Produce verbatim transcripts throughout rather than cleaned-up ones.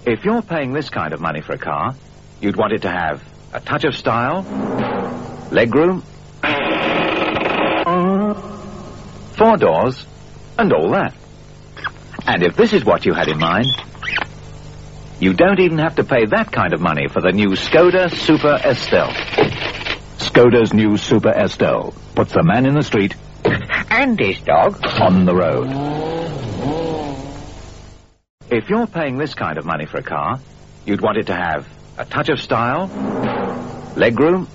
If you're paying this kind of money for a car, you'd want it to have a touch of style, legroom, four doors, and all that. And if this is what you had in mind, you don't even have to pay that kind of money for the new Skoda Super Estelle. Skoda's new Super Estelle puts the man in the street and his dog on the road. If you're paying this kind of money for a car, you'd want it to have a touch of style, legroom,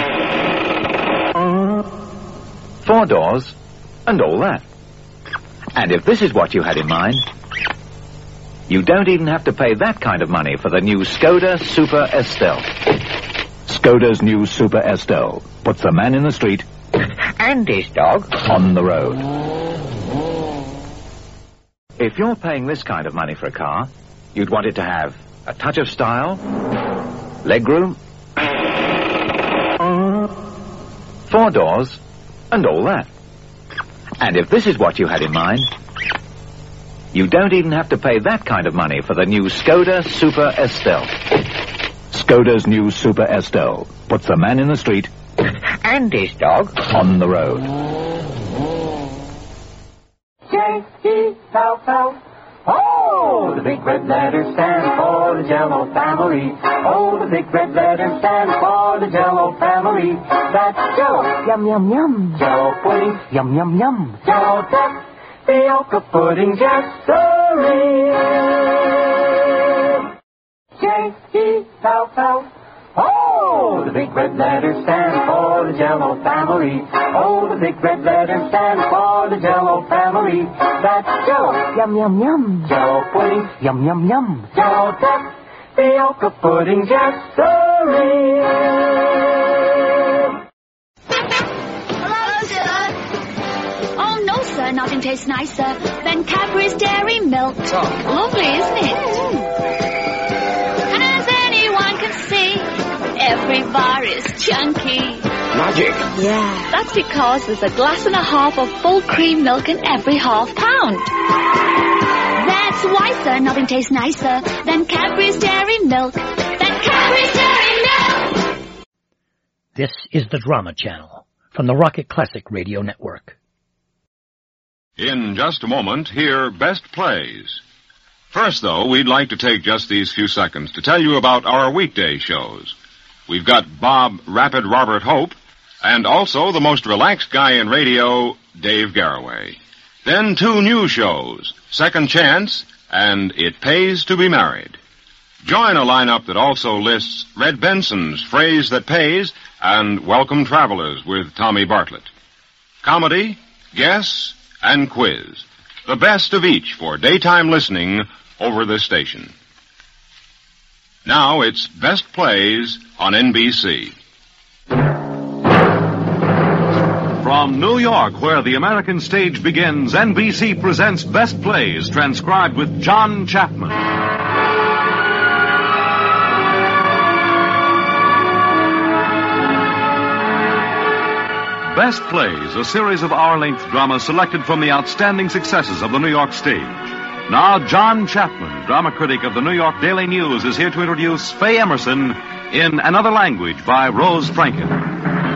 four doors, and all that. And if this is what you had in mind, you don't even have to pay that kind of money for the new Skoda Super Estelle. Skoda's new Super Estelle puts the man in the street and his dog on the road. If you're paying this kind of money for a car, you'd want it to have a touch of style, legroom, four doors, and all that. And if this is what you had in mind, you don't even have to pay that kind of money for the new Skoda Super Estelle. Skoda's new Super Estelle puts the man in the street and his dog on the road. J E L L. Oh, the big red letters stand for the Jell-O family. Oh, the big red letters stand for the Jell-O family. That's Jell-O, Yum, yum, yum. Jell-O pudding, Yum, yum, yum. Jell-O tapioca pudding, yes, sirree. J E L L. Oh, the big red letters stand for the Jell-O family. Oh, the big red letters stand for the Jell-O family. That's Jell-O, Yum, yum, yum. Jell-O pudding, Yum, yum, yum. Jell-O tapioca pudding, yes, sirree. Hello, sir. Oh, no, sir. Nothing tastes nicer than Cadbury's Dairy Milk. Oh. Lovely, isn't it? And as anyone can see, every bar is chunky. Magic. Yeah. That's because there's a glass and a half of full cream milk in every half pound. That's why, sir, nothing tastes nicer than Cadbury's Dairy Milk. Than Cadbury's Dairy Milk! This is the Drama Channel from the Rocket Classic Radio Network. In just a moment, hear Best Plays. First, though, we'd like to take just these few seconds to tell you about our weekday shows. We've got Bob Rapid Robert Hope, and also the most relaxed guy in radio, Dave Garraway. Then two new shows, Second Chance and It Pays to Be Married. Join a lineup that also lists Red Benson's Phrase That Pays and Welcome Travelers with Tommy Bartlett. Comedy, Guess, and Quiz. The best of each for daytime listening over this station. Now it's Best Plays on N B C. From New York, where the American stage begins, N B C presents Best Plays, transcribed with John Chapman. Best Plays, a series of hour-length dramas selected from the outstanding successes of the New York stage. Now, John Chapman, drama critic of the New York Daily News, is here to introduce Faye Emerson in Another Language by Rose Franken.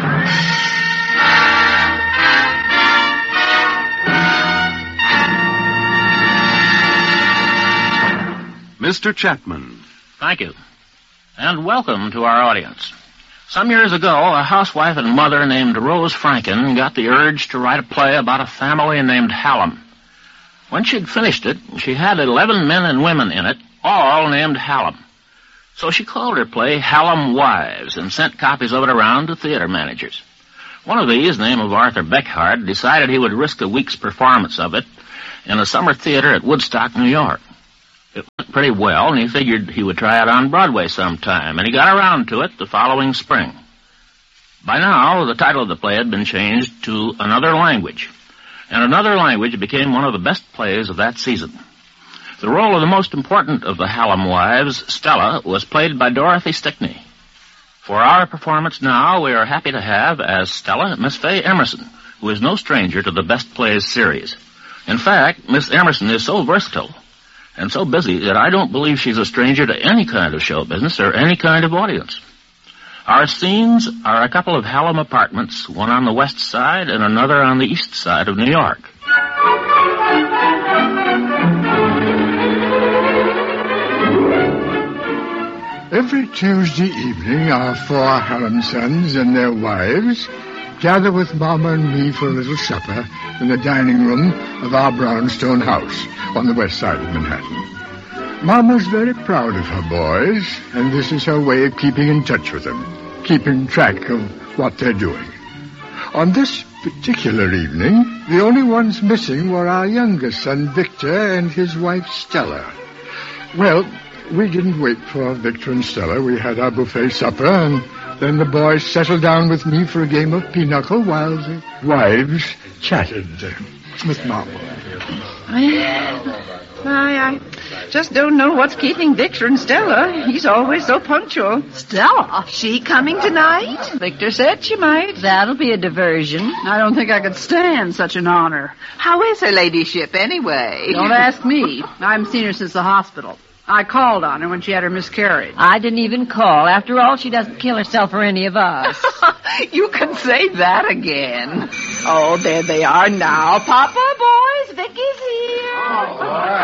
Mister Chapman. Thank you. And welcome to our audience. Some years ago, a housewife and mother named Rose Franken got the urge to write a play about a family named Hallam. When she'd finished it, she had eleven men and women in it, all named Hallam. So she called her play Hallam Wives and sent copies of it around to theater managers. One of these, named of Arthur Beckhard, decided he would risk a week's performance of it in a summer theater at Woodstock, New York. It went pretty well, and he figured he would try it on Broadway sometime, and he got around to it the following spring. By now, the title of the play had been changed to Another Language, and Another Language became one of the best plays of that season. The role of the most important of the Hallam wives, Stella, was played by Dorothy Stickney. For our performance now, we are happy to have, as Stella, Miss Faye Emerson, who is no stranger to the Best Plays series. In fact, Miss Emerson is so versatile, and so busy that I don't believe she's a stranger to any kind of show business or any kind of audience. Our scenes are a couple of Hallam apartments, one on the west side and another on the east side of New York. Every Tuesday evening, our four Hallam sons and their wives gather with Mama and me for a little supper in the dining room of our brownstone house on the west side of Manhattan. Mama's very proud of her boys, and this is her way of keeping in touch with them, keeping track of what they're doing. On this particular evening, the only ones missing were our youngest son, Victor, and his wife, Stella. Well, we didn't wait for Victor and Stella. We had our buffet supper, and then the boys settled down with me for a game of pinochle while the wives chatted uh, with Mama. I, I just don't know what's keeping Victor and Stella. He's always so punctual. Stella? She coming tonight? Victor said she might. That'll be a diversion. I don't think I could stand such an honor. How is her ladyship, anyway? Don't ask me. I haven't seen her since the hospital. I called on her when she had her miscarriage. I didn't even call. After all, she doesn't kill herself for any of us. You can say that again. Oh, there they are now. Papa, boys, Vicky's here. Oh,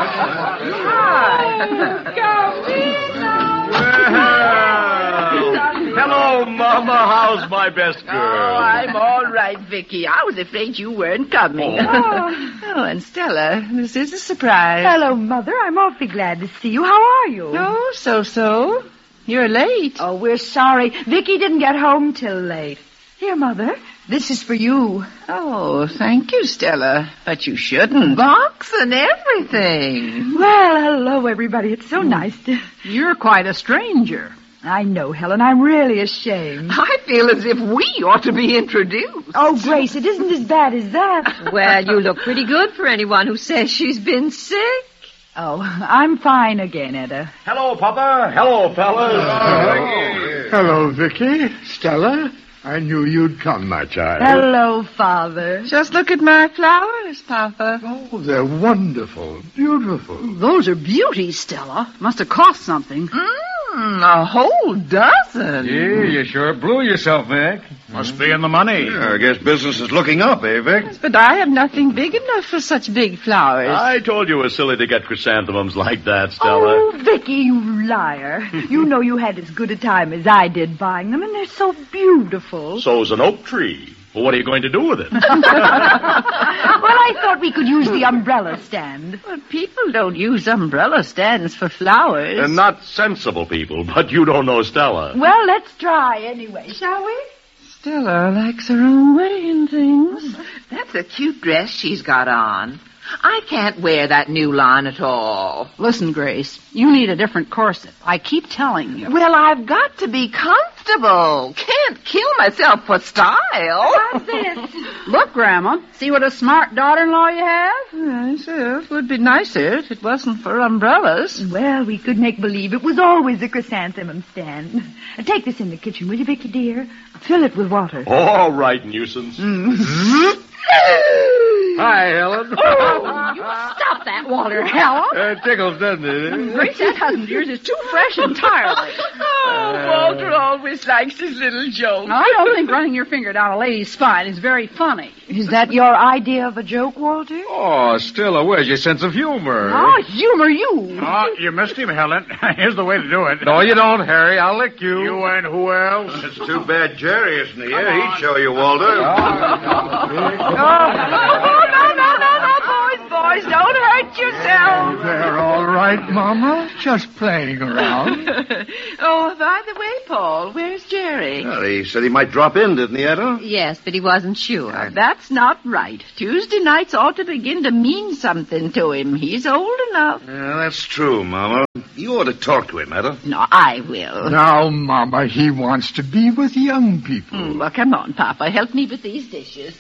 hi. Come in now. Hello, Mama. How's my best girl? Oh, I'm all right, Vicky. I was afraid you weren't coming. Oh. Oh, and Stella, this is a surprise. Hello, Mother. I'm awfully glad to see you. How are you? Oh, so-so. You're late. Oh, we're sorry. Vicky didn't get home till late. Here, Mother. This is for you. Oh, thank you, Stella. But you shouldn't. Box and everything. Well, hello, everybody. It's so nice to... You're quite a stranger. I know, Helen. I'm really ashamed. I feel as if we ought to be introduced. Oh, Grace, it isn't as bad as that. Well, you look pretty good for anyone who says she's been sick. Oh, I'm fine again, Etta. Hello, Papa. Hello, fellas. Hello, Hello Vicky. Stella. I knew you'd come, my child. Hello, Father. Just look at my flowers, Papa. Oh, they're wonderful. Beautiful. Those are beauties, Stella. Must have cost something. Mm, a whole dozen. Yeah, you sure blew yourself, Vic. Must be in the money. Yeah, I guess business is looking up, eh, Vic? Yes, but I have nothing big enough for such big flowers. I told you it was silly to get chrysanthemums like that, Stella. Oh, Vicky, you liar. You know you had as good a time as I did buying them, and they're so beautiful. So's an oak tree. Well, what are you going to do with it? Well, I thought we could use the umbrella stand. But people don't use umbrella stands for flowers. And not sensible people, but you don't know Stella. Well, let's try anyway, shall we? Stella likes her own wedding things. That's a cute dress she's got on. I can't wear that new line at all. Listen, Grace, you need a different corset. I keep telling you. Well, I've got to be comfortable. Can't kill myself for style. That's it. Look, Grandma, see what a smart daughter-in-law you have? Yes, it would be nicer if it wasn't for umbrellas. Well, we could make believe it was always a chrysanthemum stand. Take this in the kitchen, will you, Vicky, dear? Fill it with water. All right, nuisance. Mm. Hi, Helen. Oh, you stop that water, Helen. It tickles, doesn't it? Grace, that husband of yours is too fresh entirely. Oh, Walter always likes his little joke. Now, I don't think running your finger down a lady's spine is very funny. Is that your idea of a joke, Walter? Oh, Stella, where's your sense of humor? Oh, humor you. Oh, you missed him, Helen. Here's the way to do it. No, you don't, Harry. I'll lick you. You and who else? It's too bad Jerry isn't here. He'd show you, Walter. Oh, no, no, no, no, boys, boys, don't hurt yourselves. They're all right, Mama. Just playing around. Oh, by the way, Paul, where's Jerry? Well, he said he might drop in, didn't he, Etta? Yes, but he wasn't sure. Now, that's not right. Tuesday nights ought to begin to mean something to him. He's old enough. Yeah, that's true, Mama. You ought to talk to him, Etta. No, I will. Now, Mama, he wants to be with young people. Mm, well, come on, Papa. Help me with these dishes.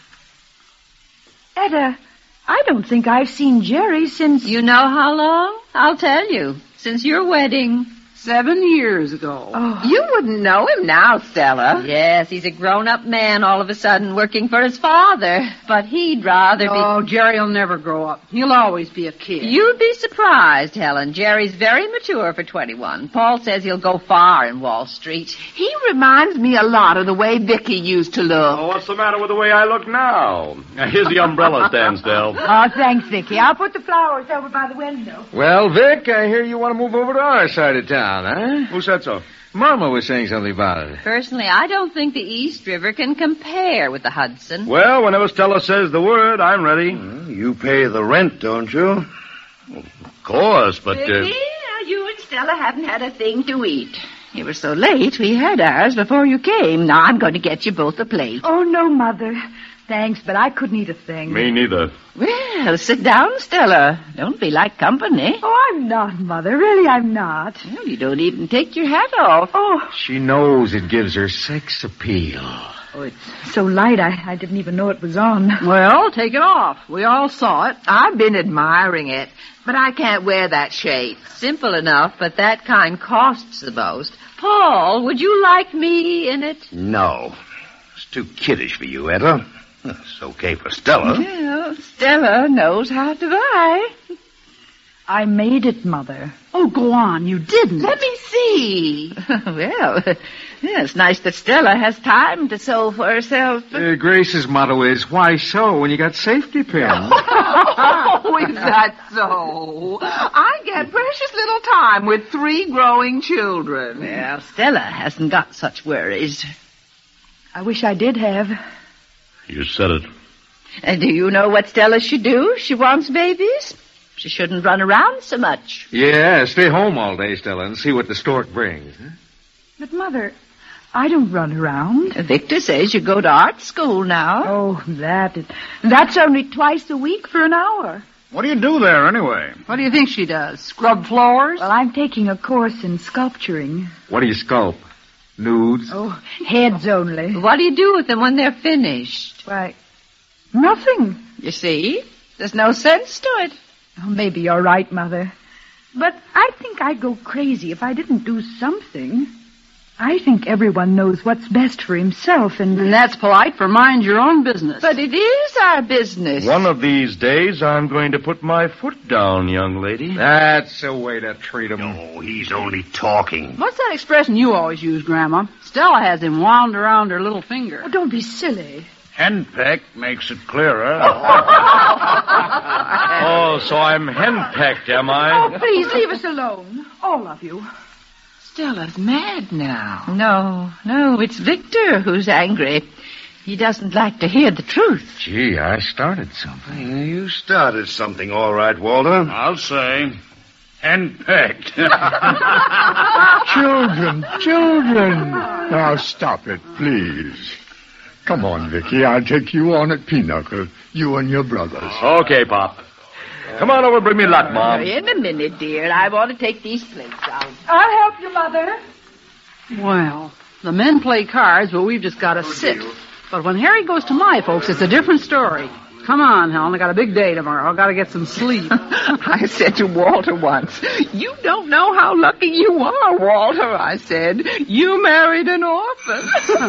Etta, I don't think I've seen Jerry since... You know how long? I'll tell you. Since your wedding. Seven years ago. Oh. You wouldn't know him now, Stella. Yes, he's a grown-up man all of a sudden working for his father. But he'd rather be... Oh, Jerry'll never grow up. He'll always be a kid. You'd be surprised, Helen. Jerry's very mature for twenty-one. Paul says he'll go far in Wall Street. He reminds me a lot of the way Vicky used to look. Oh, what's the matter with the way I look now? Here's the umbrella stand, Stell. Oh, thanks, Vicky. I'll put the flowers over by the window. Well, Vic, I hear you want to move over to our side of town. Huh? Who said so? Mama was saying something about it. Personally, I don't think the East River can compare with the Hudson. Well, whenever Stella says the word, I'm ready. Well, you pay the rent, don't you? Of course, but... Uh... Vicky, you and Stella haven't had a thing to eat. You were so late, we had ours before you came. Now I'm going to get you both a plate. Oh, no, Mother. Thanks, but I couldn't eat a thing. Me neither. Well, sit down, Stella. Don't be like company. Oh, I'm not, Mother. Really, I'm not. Well, you don't even take your hat off. Oh. She knows it gives her sex appeal. Oh, it's so light, I, I didn't even know it was on. Well, take it off. We all saw it. I've been admiring it, but I can't wear that shape. Simple enough, but that kind costs the most. Paul, would you like me in it? No. It's too kiddish for you, Etta. It's okay for Stella. Well, Stella knows how to buy. I made it, Mother. Oh, go on. You didn't. Let me see. Well, yeah, it's nice that Stella has time to sew for herself. Uh, Grace's motto is, why sew when you got safety pins? Oh, is that so? I get precious little time with three growing children. Well, Stella hasn't got such worries. I wish I did have. You said it. And do you know what Stella should do? She wants babies. She shouldn't run around so much. Yeah, stay home all day, Stella, and see what the stork brings. Huh? But, Mother, I don't run around. Victor says you go to art school now. Oh, that. Is, that's only twice a week for an hour. What do you do there, anyway? What do you think she does? Scrub floors? Well, I'm taking a course in sculpturing. What do you sculpt? Nudes? Oh, heads only. What do you do with them when they're finished? Why, nothing. You see? There's no sense to it. Oh, maybe you're right, Mother. But I think I'd go crazy if I didn't do something. I think everyone knows what's best for himself, and... And that's polite for mind your own business. But it is our business. One of these days, I'm going to put my foot down, young lady. That's a way to treat him. No, he's only talking. What's that expression you always use, Grandma? Stella has him wound around her little finger. Oh, don't be silly. Henpecked makes it clearer. Oh, so I'm henpecked, am I? Oh, please, leave us alone. All of you. Stella's mad now. No, no, it's Victor who's angry. He doesn't like to hear the truth. Gee, I started something. You started something, all right, Walter. I'll say. Henpecked. Children, children. Now, stop it, please. Come on, Vicky. I'll take you on at Pinochle. You and your brothers. Okay, Pop. Come on over and bring me a lot, Mom. In a minute, dear. I want to take these plates out. I'll help you, Mother. Well, the men play cards, but we've just got to sit. But when Harry goes to my folks, it's a different story. Come on, Helen. I got a big day tomorrow. I got to get some sleep. I said to Walter once, you don't know how lucky you are, Walter. I said, you married an orphan.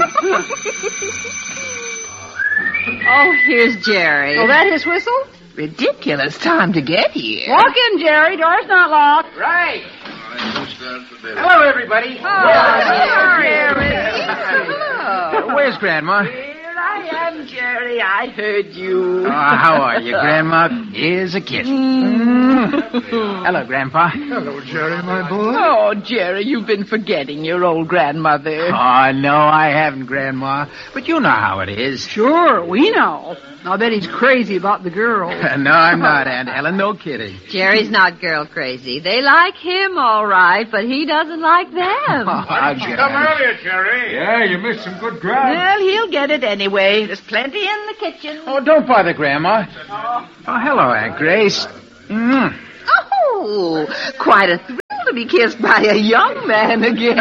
Oh, here's Jerry. Oh, that his whistle? Ridiculous time to get here. Walk in, Jerry. Door's not locked. Right. Hello, everybody. Oh, Jerry. Hello. Where's Grandma? Here I am, Jerry. I heard you. Oh, how are you, Grandma? Here's a kiss. Mm. Hello, Grandpa. Hello, Jerry, my boy. Oh, Jerry, you've been forgetting your old grandmother. Oh, no, I haven't, Grandma. But you know how it is. Sure, we know. I'll bet he's crazy about the girl. No, I'm not, Aunt Helen. No kidding. Jerry's not girl crazy. They like him, all right, but he doesn't like them. Oh, Why didn't you come earlier, Jerry? Yeah, you missed some good grub. Well, he'll get it anyway. There's plenty in the kitchen. Oh, don't bother, Grandma. Oh, hello, Aunt Grace. Mm. Oh, quite a thrill to be kissed by a young man again.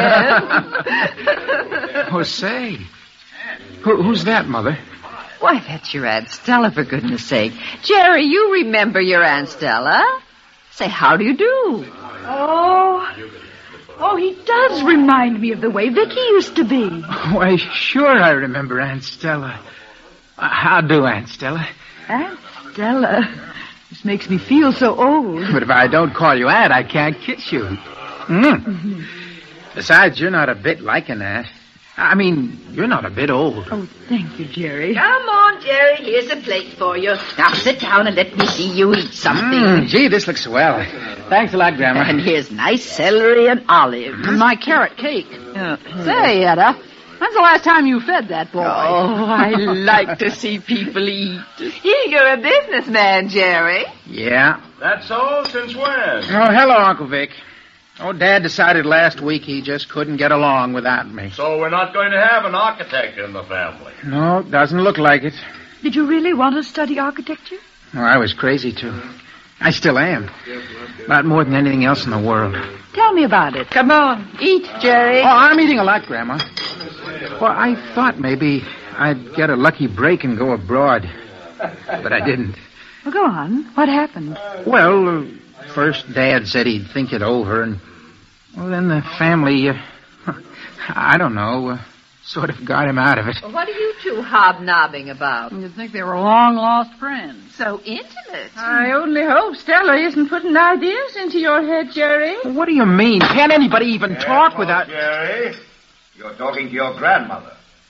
Oh, say. Who, who's that, Mother? Why, that's your Aunt Stella, for goodness sake. Jerry, you remember your Aunt Stella. Say, how do you do? Oh, Oh, he does remind me of the way Vicky used to be. Why, sure I remember Aunt Stella. Uh, how do, Aunt Stella? Aunt Stella? This makes me feel so old. But if I don't call you Aunt, I can't kiss you. Mm. Besides, you're not a bit like an aunt. I mean, you're not a bit old. Oh, thank you, Jerry. Come on, Jerry. Here's a plate for you. Now sit down and let me see you eat something. Mm, gee, this looks swell. Thanks a lot, Grandma. And here's nice celery and olives. And my carrot cake. Uh, say, Etta, when's the last time you fed that boy? Oh, I like to see people eat. You're a businessman, Jerry. Yeah. That's so? Since when? Oh, hello, Uncle Vic. Oh, Dad decided last week he just couldn't get along without me. So we're not going to have an architect in the family. No, doesn't look like it. Did you really want to study architecture? Oh, I was crazy to. I still am. About more than anything else in the world. Tell me about it. Come on, eat, Jerry. Oh, I'm eating a lot, Grandma. Well, I thought maybe I'd get a lucky break and go abroad. But I didn't. Well, go on. What happened? Well, uh, first Dad said he'd think it over, and well, then the family, uh, I don't know, uh, sort of got him out of it. What are you two hobnobbing about? You'd think they were long-lost friends. So intimate. I only hope Stella isn't putting ideas into your head, Jerry. What do you mean? Can't anybody even talk without... Jerry, you're talking to your grandmother.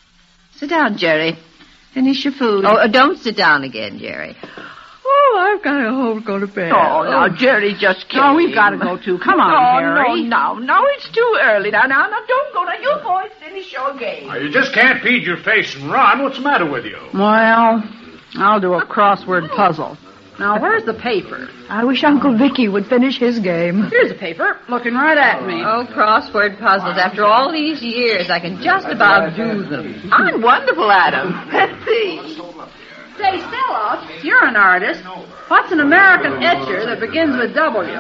Sit down, Jerry. Finish your food. Oh, uh, don't sit down again, Jerry. Oh, I've got a whole go to bed. Oh, now, Jerry just came. Oh, we've got to go, too. Come on, oh, Harry. No, no, no, it's too early. Now, now, now, don't go. Now, you boys finish your game. Now, you just can't feed your face and run. What's the matter with you? Well, I'll do a crossword puzzle. Now, where's the paper? I wish Uncle Vicky would finish his game. Here's a paper, looking right at me. Oh, crossword puzzles. After all these years, I can just about do them. I'm wonderful at them. Let's see. Say, Stella, you're an artist. What's an American etcher that begins with W?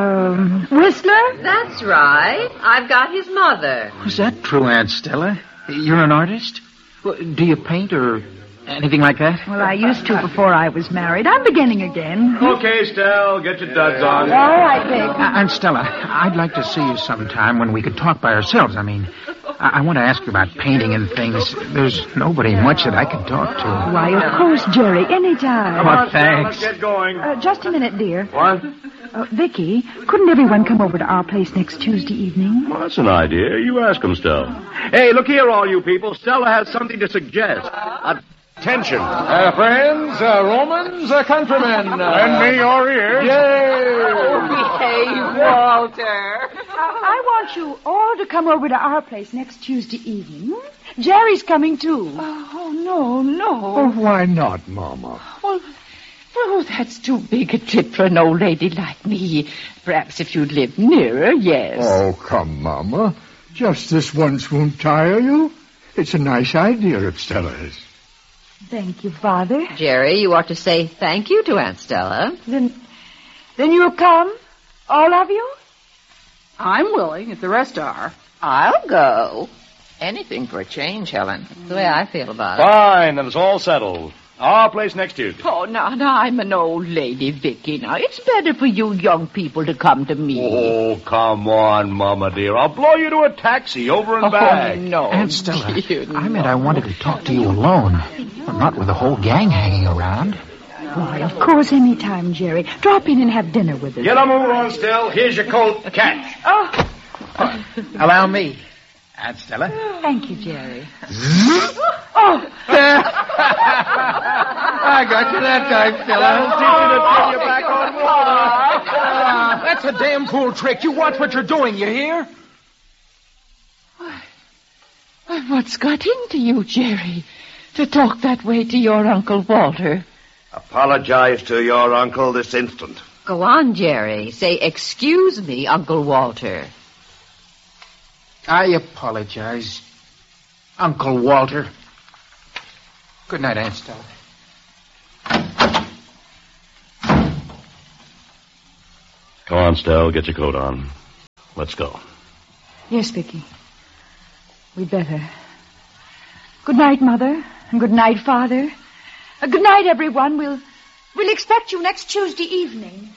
Um, Whistler? That's right. I've got his mother. Was that true, Aunt Stella? You're an artist? Well, do you paint or anything like that? Well, I used to before I was married. I'm beginning again. Okay, Stell, get your duds on. All right, Vic. Uh, Aunt Stella, I'd like to see you sometime when we could talk by ourselves. I mean, I, I want to ask you about painting and things. There's nobody much that I can talk to. Why, of course, Jerry, anytime. Come on, thanks. Let's get going. Uh, just a minute, dear. What? Uh, Vicky, couldn't everyone come over to our place next Tuesday evening? Well, that's an idea. You ask them, Stell. Hey, look here, all you people. Stella has something to suggest. Attention. Uh, friends, uh, Romans, uh, countrymen. Uh, Lend me your ears. Yay! Oh, behave, Walter. I want you all to come over to our place next Tuesday evening. Jerry's coming, too. Oh, no, no. Oh, why not, Mama? Well, oh, that's too big a tip for an old lady like me. Perhaps if you'd lived nearer, yes. Oh, come, Mama. Just this once won't tire you. It's a nice idea of Stella's. Thank you, Father. Jerry, you ought to say thank you to Aunt Stella. Then, then you'll come? All of you? I'm willing, if the rest are. I'll go. Anything for a change, Helen. That's the way I feel about it. Fine, then it's all settled. Our place next Tuesday. Oh, now, now, I'm an old lady, Vicky. Now, it's better for you young people to come to me. Oh, come on, Mama dear. I'll blow you to a taxi over and oh, back. no. Aunt Stella, dear, I meant no. I wanted to talk to you alone. Well, not with the whole gang hanging around. Why, of course, any time, Jerry. Drop in and have dinner with us. Get a move on, Stell. Here's your coat. Catch. Oh, Allow me, Aunt Stella. thank you, Jerry. Oh! I got you that time, Stella. That'll teach you to turn your back on water. Ah, that's a damn fool trick. You watch what you're doing, you hear? What's got into you, Jerry, to talk that way to your Uncle Walter? Apologize to your uncle this instant. Go on, Jerry. Say, excuse me, Uncle Walter. I apologize, Uncle Walter. Good night, Aunt Stella. Come on, Stell. Get your coat on. Let's go. Yes, Vicky. We'd better. Good night, Mother. And good night, Father. Uh, good night, everyone. We'll, we'll expect you next Tuesday evening.